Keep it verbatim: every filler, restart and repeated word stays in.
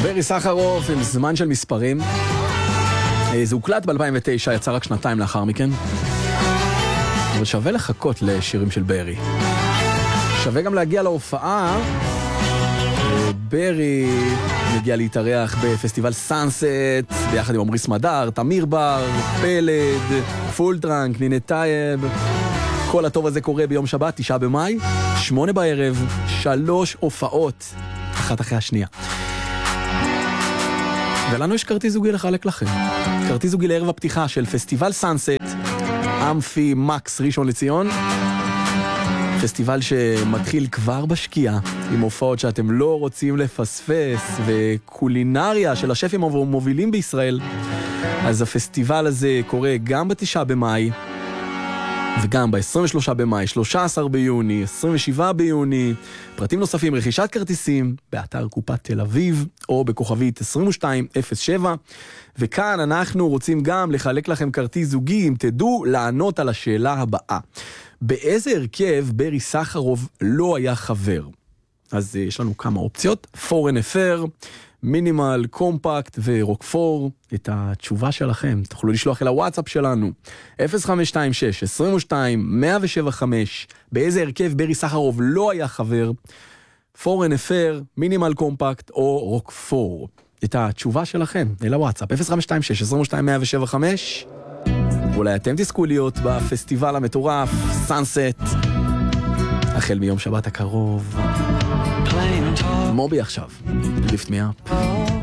ברי סחרוף עם זמן של מספרים. זה הוקלט ב-אלפיים ותשע, יצא רק שנתיים לאחר מכן. אבל שווה לחכות לשירים של ברי. שווה גם להגיע להופעה. ברי מגיע להתארח בפסטיבל סאנסט, ביחד עם עמרי סמדר, תמיר בר, פלד, פולטרנק, נינה טייב. כל הטוב הזה קורה ביום שבת, תשעה במאי, שמונה בערב, שלוש הופעות, אחת אחרי השנייה. ולנו יש כרטיס זוגי לחלק לכם. כרטיס זוגי לערב הפתיחה של פסטיבל סאנסט, אמפי מקס ראשון לציון. פסטיבל שמתחיל כבר בשקיעה, עם הופעות שאתם לא רוצים לפספס, וקולינריה של השפים המובילים בישראל. אז הפסטיבל הזה קורה גם בתשעה במאי, וגם ב-עשרים ושלושה במאי, שלושה עשר ביוני, עשרים ושבעה ביוני. פרטים נוספים, רכישת כרטיסים באתר קופת תל אביב, או בכוכבית עשרים ושתיים אפס שבע. וכאן אנחנו רוצים גם לחלק לכם כרטיס זוגי, אם תדעו לענות על השאלה הבאה. באיזה הרכב ברי סחרוף לא היה חבר? אז יש לנו כמה אופציות. Foreign Affair, מינימל, קומפקט ורוקפור. את התשובה שלכם תוכלו לשלוח אל הוואטסאפ שלנו אפס חמש שתיים שש עשרים ושתיים מאה שבע חמש. באיזה הרכב ברי סחרוף לא היה חבר? Foreign Affair, מינימל, קומפקט או רוקפור. את התשובה שלכם אל הוואטסאפ אפס חמש שתיים שש עשרים ושתיים מאה שבע חמש. אולי אתם תזכו להיות בפסטיבל המטורף סאנסט החל מיום שבת הקרוב. מובי עכשיו, lift me up.